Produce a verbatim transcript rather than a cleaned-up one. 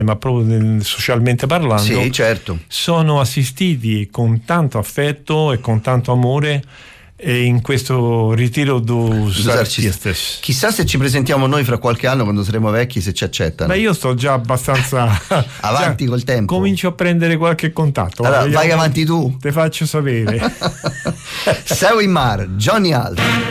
ma proprio socialmente parlando, sì, certo, sono assistiti con tanto affetto e con tanto amore in questo ritiro dos artistas. Chissà se ci presentiamo noi fra qualche anno, quando saremo vecchi, se ci accettano. Beh, io sto già abbastanza avanti già col tempo. Comincio a prendere qualche contatto. Allora, vai avanti tu. Te faccio sapere. Seu in Mar, Johnny Alt.